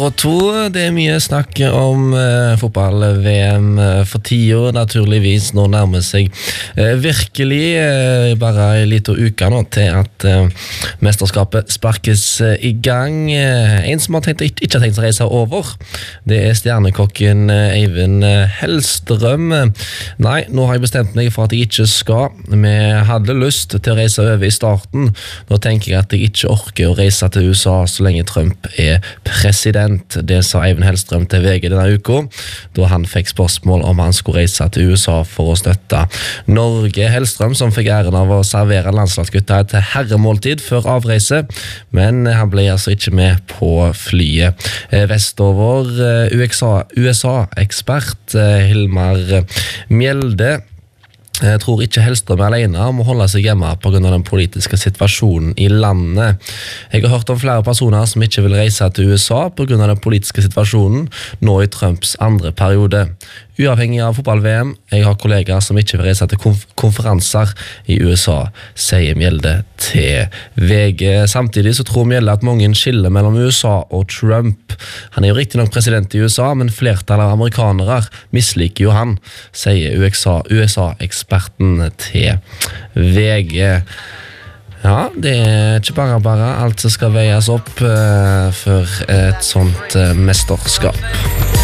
2, det mye snakk om fotball-VM for tiden, naturligvis. Nå nærmer seg virkelig bare en liten uke nå til at mesterskapet sparkes i gang. En som har ikke har tenkt å reise over, det stjernekokken Eivind Hellstrøm. Nei, nå har jeg bestemt meg for at jeg ikke skal. Vi hadde lyst til å reise over i starten. Nå tenker jeg at jeg ikke orker å reise til USA så lenge Trump president. Det sa Eivind Hellstrøm til VG denne uka, da han fikk spørsmål om han skulle reise til USA for å støtte Norge. Hellstrøm, som fikk æren av å servere landslagsgutta et herremåltid før avreise, men han ble altså ikke med på flyet. Vestover USA-ekspert Hilmar Mjelde tror ikke Hellstrøm alene om å holde seg hjemme på grunn av den politiske situasjonen i landet. Jeg har hørt om flere personer som ikke vil reise til USA på grunn av den politiske situasjonen nå i Trumps andre periode. Uavhengig av fotball-VM, jeg har kollegaer som ikke vil reise til konferanser i USA, sier Mjelde til VG. Samtidig så tror Mjelde at mange skiller mellom USA og Trump. Han jo riktig nok president i USA, men flertallet av amerikanere misliker jo han, sier USA-eksperten til VG. Ja, det ikke bare alt som skal veies opp for et sånt mesterskap.